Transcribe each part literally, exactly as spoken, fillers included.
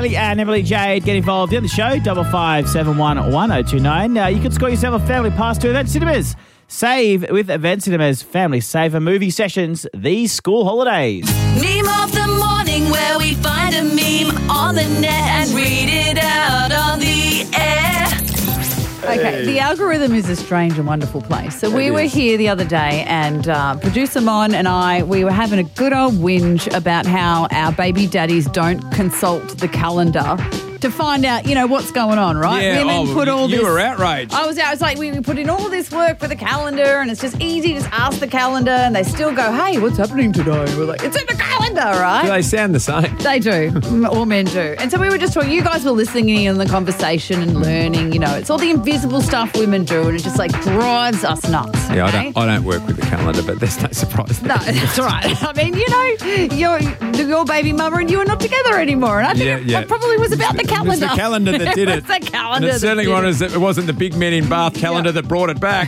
And Emily Jade, get involved in the show, double five seven one one oh two nine. Uh, you can score yourself a family pass to Event Cinemas. Save with Event Cinemas Family Saver movie sessions these school holidays. Meme of the morning, where we find a meme on the net and read it out on the air. Okay, the algorithm is a strange and wonderful place. So we were here the other day and uh, producer Mon and I, we were having a good old whinge about how our baby daddies don't consult the calendar to find out, you know, what's going on, right? Yeah, Women oh, put all you this, were outraged. I was, I was like, we, we put in all this work for the calendar and it's just easy, just ask the calendar and they still go, hey, what's happening today? We're like, it's in the calendar, right? Do they sound the same? They do. All men do. And so we were just talking, you guys were listening in the conversation and learning, you know, it's all the invisible stuff women do and it just like drives us nuts. Yeah, I okay? don't, I don't work with the calendar, but there's no surprise there. No, that's right. I mean, you know, your your baby mama and you are not together anymore. And I think Yeah, it, yeah. it probably was about the It calendar. was the calendar that did it. It was the calendar And it certainly that did was, it wasn't the big men in Bath calendar Yeah. that brought it back.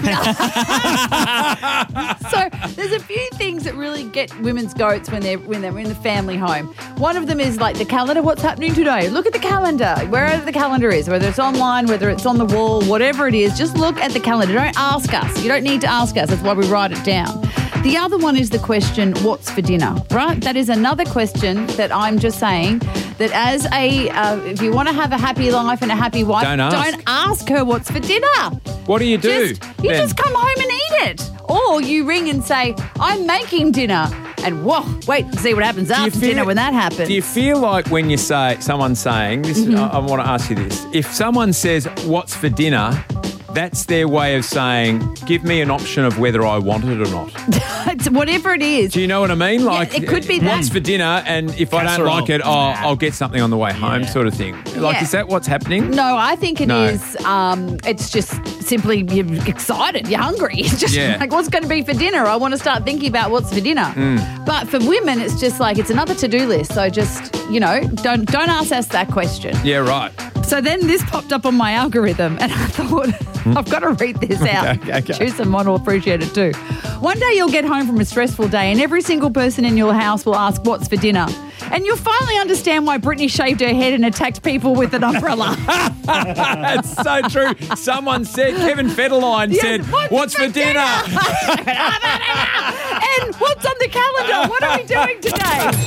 So there's a few things that really get women's goats when they're when they're in the family home. One of them is like the calendar. What's happening today? Look at the calendar, wherever the calendar is, whether it's online, whether it's on the wall, whatever it is. Just look at the calendar. Don't ask us. You don't need to ask us. That's why we write it down. The other one is the question, what's for dinner, right? That is another question that I'm just saying that as a, uh, if you want to have a happy life and a happy wife, Don't ask. don't ask her what's for dinner. What do you do? Just, you then? just come home and eat it. Or you ring and say, I'm making dinner. And whoa, wait and see what happens Do you after feel- dinner when that happens. Do you feel like when you say, someone's saying, this, Mm-hmm. I, I want to ask you this, if someone says, what's for dinner, that's their way of saying, give me an option of whether I want it or not. It's whatever it is. Do you know what I mean? Like, it could be that. what's for dinner, and if I don't Casserole. like it, oh, I'll get something on the way home, Yeah. sort of thing. Like, Yeah. is that what's happening? No, I think it No. is. Um, it's just simply you're excited, you're hungry. It's just Yeah. like, what's going to be for dinner? I want to start thinking about what's for dinner. Mm. But for women, it's just like it's another to-do list. So just, you know, don't don't ask us that question. Yeah, right. So then this popped up on my algorithm and I thought, I've got to read this out. Okay, okay. Choose someone will appreciate it too. One day you'll get home from a stressful day and every single person in your house will ask, what's for dinner? And you'll finally understand why Britney shaved her head and attacked people with an umbrella. That's so true. Someone said, Kevin Federline Yes, said, what's for dinner? And what's on the calendar? What are we doing today?